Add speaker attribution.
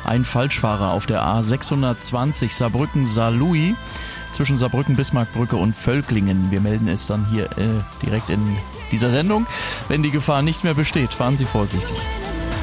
Speaker 1: ein Falschfahrer auf der A620 Saarbrücken-Saarlouis zwischen Saarbrücken-Bismarckbrücke und Völklingen. Wir melden es dann hier direkt in dieser Sendung. Wenn die Gefahr nicht mehr besteht, fahren Sie vorsichtig.